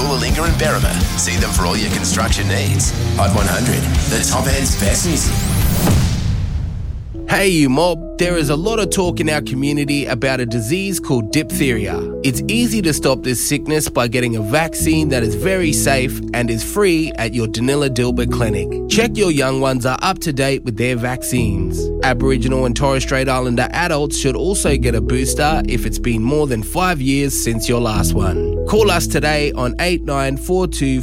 Coolalinga and Berrima. See them for all your construction needs. Hot 100, the top end's best music. Hey you mob, there is a lot of talk in our community about a disease called diphtheria. It's easy to stop this sickness by getting a vaccine that is very safe and is free at your Danila Dilbert clinic. Check your young ones are up to date with their vaccines. Aboriginal and Torres Strait Islander adults should also get a booster if it's been more than 5 years since your last one. Call us today on 8942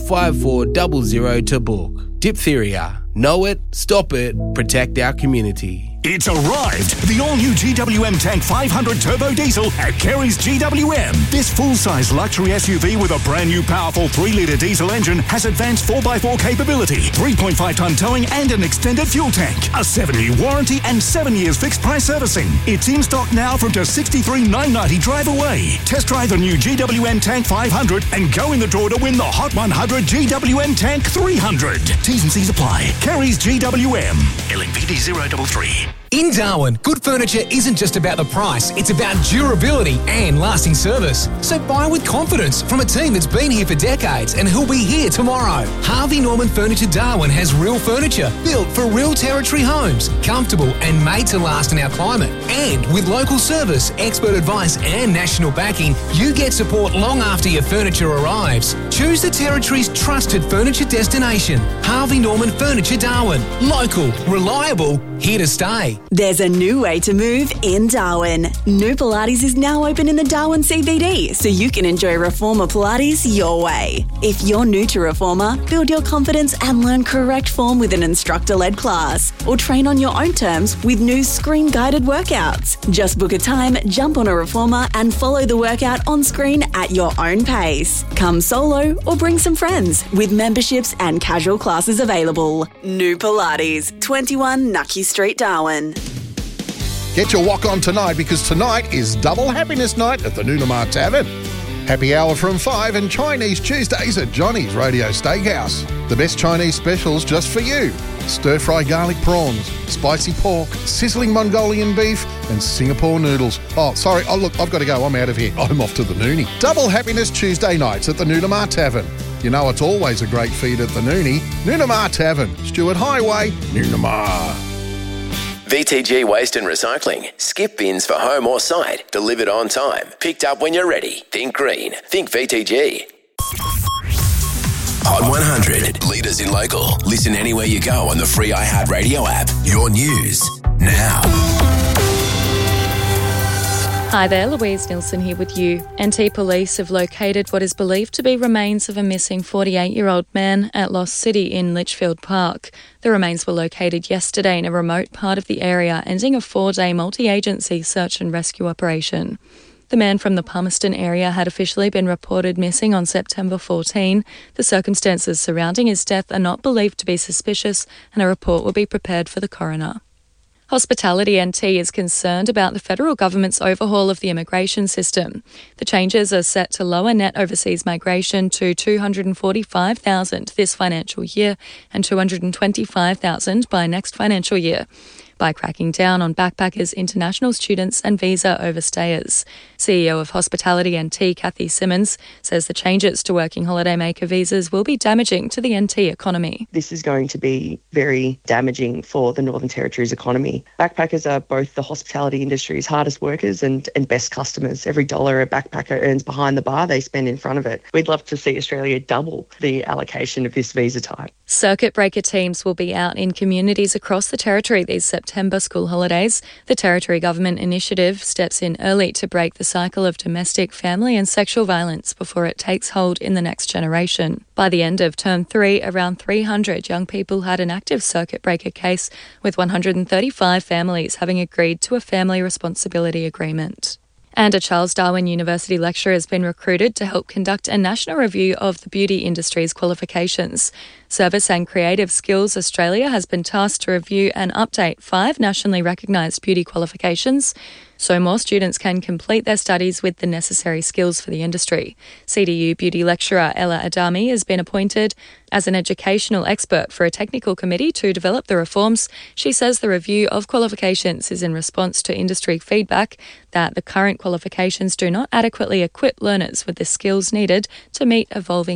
5400 to book. Diphtheria. Know it, stop it, protect our community. It's arrived! The all-new GWM Tank 500 Turbo Diesel at Kerry's GWM. This full-size luxury SUV with a brand new powerful 3-litre diesel engine has advanced 4x4 capability, 3.5-tonne towing and an extended fuel tank, a 7-year warranty and 7 years fixed-price servicing. It's in stock now from just $63,990 drive away. Test drive the new GWM Tank 500 and go in the draw to win the Hot 100 GWM Tank 300. T's and C's apply. Kerry's GWM. LNPD 033. In Darwin, good furniture isn't just about the price, it's about durability and lasting service. So buy with confidence from a team that's been here for decades and who'll be here tomorrow. Harvey Norman Furniture Darwin has real furniture built for real territory homes, comfortable and made to last in our climate. And with local service, expert advice and national backing, you get support long after your furniture arrives. Choose the Territory's trusted furniture destination. Harvey Norman Furniture Darwin. Local, reliable, here to stay. There's a new way to move in Darwin. New Pilates is now open in the Darwin CBD, so you can enjoy Reformer Pilates your way. If you're new to Reformer, build your confidence and learn correct form with an instructor-led class, or train on your own terms with new screen-guided workouts. Just book a time, jump on a Reformer, and follow the workout on screen at your own pace. Come solo or bring some friends, with memberships and casual classes available. New Pilates, 21 Nucky Street, Darwin. Get your walk on tonight, because tonight is Double Happiness Night at the Noonamar Tavern. Happy hour from 5 and Chinese Tuesdays at Johnny's Radio Steakhouse. The best Chinese specials just for you. Stir-fry garlic prawns, spicy pork, sizzling Mongolian beef and Singapore noodles. Oh, look, I've got to go. I'm out of here. I'm off to the Noonie. Double Happiness Tuesday nights at the Noonamar Tavern. You know it's always a great feed at the Noonie. Noonamar Tavern, Stewart Highway, Noonamar. VTG Waste and Recycling. Skip bins for home or site. Delivered on time. Picked up when you're ready. Think green. Think VTG. Hot 100. Leaders in local. Listen anywhere you go on the free iHeartRadio app. Your news now. Hi there, Louise Nilsson here with you. NT Police have located what is believed to be remains of a missing 48-year-old man at Lost City in Litchfield Park. The remains were located yesterday in a remote part of the area, ending a 4-day multi-agency search and rescue operation. The man from the Palmerston area had officially been reported missing on September 14. The circumstances surrounding his death are not believed to be suspicious, and a report will be prepared for the coroner. Hospitality NT is concerned about the federal government's overhaul of the immigration system. The changes are set to lower net overseas migration to 245,000 this financial year and 225,000 by next financial year, by cracking down on backpackers, international students and visa overstayers. CEO of Hospitality NT, Kathy Simmons, says the changes to working holidaymaker visas will be damaging to the NT economy. This is going to be very damaging for the Northern Territory's economy. Backpackers are both the hospitality industry's hardest workers and best customers. Every dollar a backpacker earns behind the bar, they spend in front of it. We'd love to see Australia double the allocation of this visa type. Circuit breaker teams will be out in communities across the Territory these September school holidays. The Territory Government Initiative steps in early to break the cycle of domestic, family and sexual violence before it takes hold in the next generation. By the end of Term 3, around 300 young people had an active circuit breaker case, with 135 families having agreed to a family responsibility agreement. And a Charles Darwin University lecturer has been recruited to help conduct a national review of the beauty industry's qualifications. Service and Creative Skills Australia has been tasked to review and update 5 nationally recognised beauty qualifications, so more students can complete their studies with the necessary skills for the industry. CDU beauty lecturer Ella Adami has been appointed as an educational expert for a technical committee to develop the reforms. She says the review of qualifications is in response to industry feedback that the current qualifications do not adequately equip learners with the skills needed to meet evolving